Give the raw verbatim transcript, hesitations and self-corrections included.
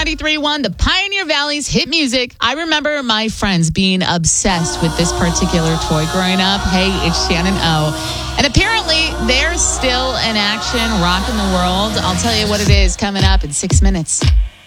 ninety-three point one, the Pioneer Valley's hit music. I remember my friends being obsessed with this particular toy growing up. Hey, it's Shannon O. And apparently, they're still in action, rocking the world. I'll tell you what it is coming up in six minutes.